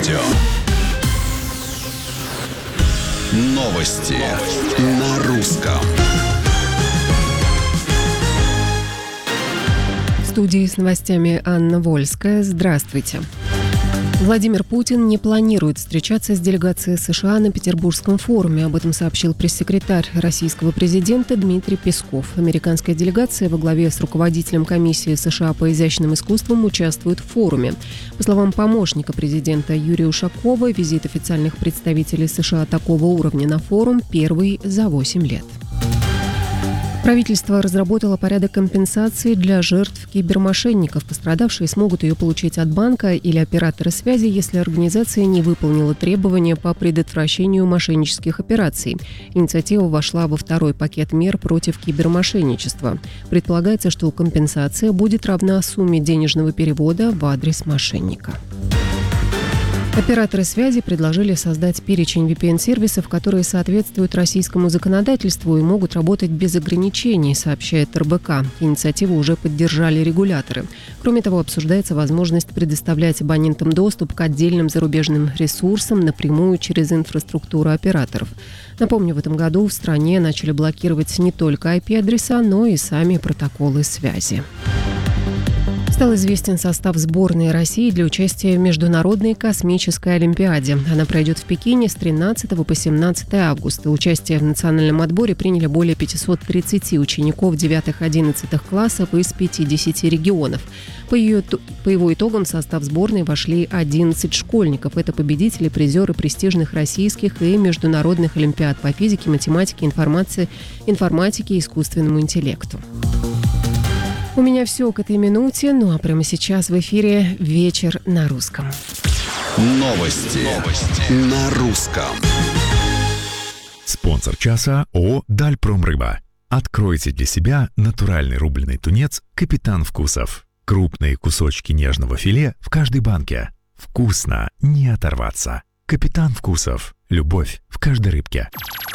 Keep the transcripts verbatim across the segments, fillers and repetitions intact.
радио. Новости на русском. В студии с новостями Анна Вольская. Здравствуйте. Владимир Путин не планирует встречаться с делегацией США на Петербургском форуме. Об этом сообщил пресс-секретарь российского президента Дмитрий Песков. Американская делегация во главе с руководителем комиссии США по изящным искусствам участвует в форуме. По словам помощника президента Юрия Ушакова, визит официальных представителей США такого уровня на форум первый за восемь лет. Правительство разработало порядок компенсации для жертв кибермошенников. Пострадавшие смогут ее получить от банка или оператора связи, если организация не выполнила требования по предотвращению мошеннических операций. Инициатива вошла во второй пакет мер против кибермошенничества. Предполагается, что компенсация будет равна сумме денежного перевода в адрес мошенника. Операторы связи предложили создать перечень ви пи эн-сервисов, которые соответствуют российскому законодательству и могут работать без ограничений, сообщает эр бэ ка. Инициативу уже поддержали регуляторы. Кроме того, обсуждается возможность предоставлять абонентам доступ к отдельным зарубежным ресурсам напрямую через инфраструктуру операторов. Напомню, в этом году в стране начали блокировать не только ай пи-адреса, но и сами протоколы связи. Стал известен состав сборной России для участия в Международной космической олимпиаде. Она пройдет в Пекине с тринадцатого по семнадцатое августа. Участие в национальном отборе приняли более пятьсот тридцать учеников девятых-одиннадцатых классов из пятидесяти регионов. По, ее, по его итогам в состав сборной вошли одиннадцать школьников. Это победители, призеры престижных российских и международных олимпиад по физике, математике, информации, информатике и искусственному интеллекту. У меня все к этой минуте, ну а прямо сейчас в эфире «Вечер на русском». Новости, Новости. на русском. Спонсор часа ООО «Дальпромрыба». Откройте для себя натуральный рубленый тунец «Капитан Вкусов». Крупные кусочки нежного филе в каждой банке. Вкусно, не оторваться. «Капитан Вкусов». Любовь в каждой рыбке.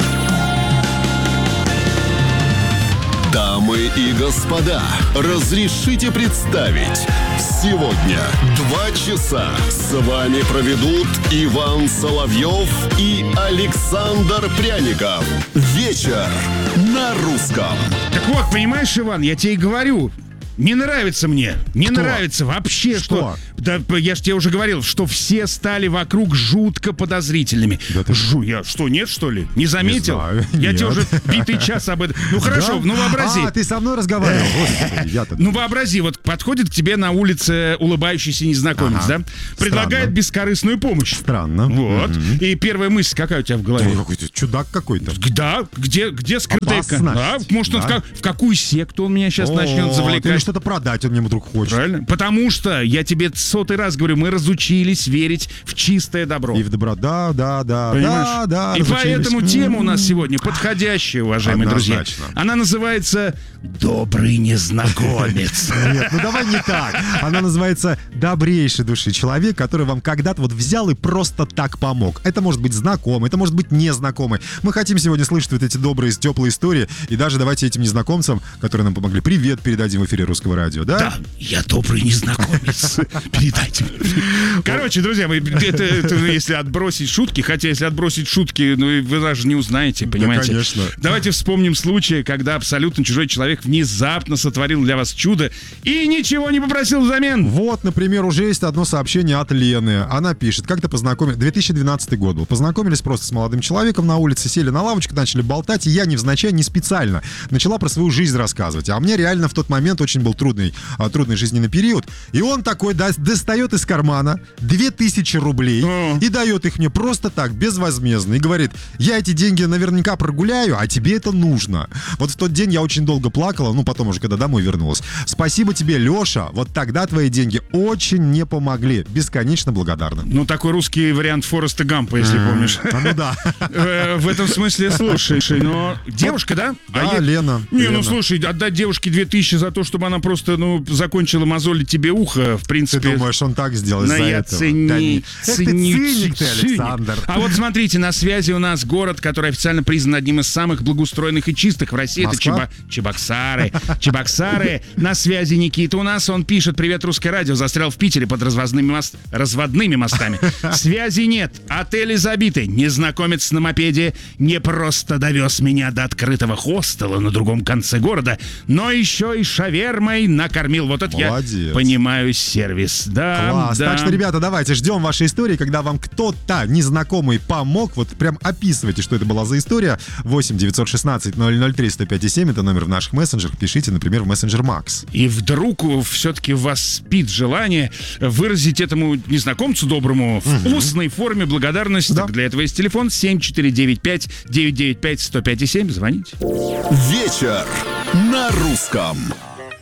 Дамы и господа, разрешите представить. Сегодня два часа с вами проведут Иван Соловьев и Александр Пряников. Вечер на русском. Так вот, понимаешь, Иван, я тебе и говорю, не нравится мне, не Что? нравится вообще, что... Что? Да, я же тебе уже говорил, что все стали вокруг жутко подозрительными. Да ты- Жу, я что, нет, что ли? Не заметил? знаю, я нет. тебе уже битый час об этом... Ну хорошо, Да? ну вообрази. А, ты со мной разговаривал. Господи, я-то... Ну вообрази, вот подходит к тебе на улице улыбающийся незнакомец, Ага. да? Предлагает Странно. бескорыстную помощь. Странно. Вот. Мгм. И первая мысль какая у тебя в голове? Ой, какой-то чудак какой-то. Да, где, где скрытая... Опасность. Да, может, он Да. в, как- в какую секту он меня сейчас начнет О, завлекать? Или что-то продать он мне вдруг хочет. Правильно? Потому что, я тебе сотый раз говорю, мы разучились верить в чистое добро. И в добро. Да, да, да. Понимаешь? Да, да. И разучились. поэтому тема у нас сегодня подходящая, уважаемые Однозначно. друзья. Она называется «Добрый незнакомец». Нет, ну давай не так. Она называется «Добрейшей души человек», который вам когда-то вот взял и просто так помог. Это может быть знакомый, это может быть незнакомый. Мы хотим сегодня слышать вот эти добрые, теплые истории. И даже давайте этим незнакомцам, которые нам помогли, привет передадим в эфире Русского радио, да? Да, я добрый незнакомец. Передайте. Короче, друзья, вы, это, это, ну, если отбросить шутки, хотя если отбросить шутки, ну вы даже не узнаете, понимаете? конечно. Давайте вспомним случай, когда абсолютно чужой человек внезапно сотворил для вас чудо и ничего не попросил взамен. Вот, например, уже есть одно сообщение от Лены. Она пишет, как-то познакомились... две тысячи двенадцатый год был. Познакомились просто с молодым человеком на улице, сели на лавочку, начали болтать, и я невзначай, не специально начала про свою жизнь рассказывать. А мне реально в тот момент очень был трудный, а, трудный жизненный период. И он такой да, достает из кармана две тысячи рублей О. и дает их мне просто так, безвозмездно. И говорит, я эти деньги наверняка прогуляю, а тебе это нужно. Вот в тот день я очень долго плакала, ну потом уже, когда домой вернулась. Спасибо тебе, Леша, вот тогда твои деньги очень мне помогли. Бесконечно благодарна. Ну, такой русский вариант Фореста Гампа, если помнишь. А, ну да. Э, В этом смысле, слушай, но девушка, да? Да, А я- Лена. Не, Лена. ну слушай, отдать девушке две тысячи за то, чтобы она просто, ну, закончила мозолить тебе ухо, в Ты принципе. думаешь, он так сделал Ну, из-за я этого? цени, Да не- Эх, ты цени- циник ты, циник. Александр. А вот смотрите, на связи у нас город, который официально признан одним из самых благоустроенных и чистых в России. Москва? Это Чеба- Чебоксары. Чебоксары. На связи Никита у нас. Он пишет: «Привет, русское радио. Застрял в Питере под развозными мост... разводными мостами. Связи нет. Отели забиты. Незнакомец на мопеде не просто довез меня до открытого хостела на другом конце города, но еще и шавермой накормил». Вот это Молодец. я понимаю сервис. Да, Класс. да. Так что, ребята, давайте ждем вашей истории, когда вам кто-то незнакомый помог. Вот прям описывайте, что это была за история. восемь девятьсот шестнадцать ноль ноль три сто пять семь это номер в наших мессенджерах. Пишите, например, в мессенджер Макс. И вдруг все-таки в вас спит желание выразить этому незнакомцу доброму в устной форме благодарность. Да. Так для этого есть телефон семь четыре девять пять девять девять пять сто пять семь. Звоните. Вечер на русском.